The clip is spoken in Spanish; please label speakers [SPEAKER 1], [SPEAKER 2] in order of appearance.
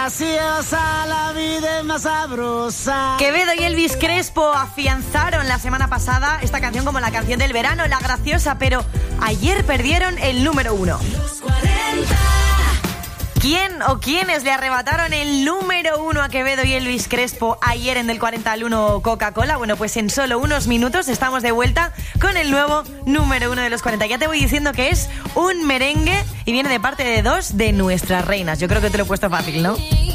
[SPEAKER 1] graciosa, la vida es más sabrosa.
[SPEAKER 2] Quevedo y Elvis Crespo afianzaron la semana pasada esta canción como la canción del verano, la graciosa, pero ayer perdieron el número 1.
[SPEAKER 3] Los 40.
[SPEAKER 2] ¿Quién o quiénes le arrebataron el número 1 a Quevedo y Elvis Crespo ayer en Del 40 al 1 Coca-Cola? Bueno, pues en solo unos minutos estamos de vuelta con el nuevo número 1 de los 40. Ya te voy diciendo que es un merengue y viene de parte de 2 de nuestras reinas. Yo creo que te lo he puesto fácil, ¿no?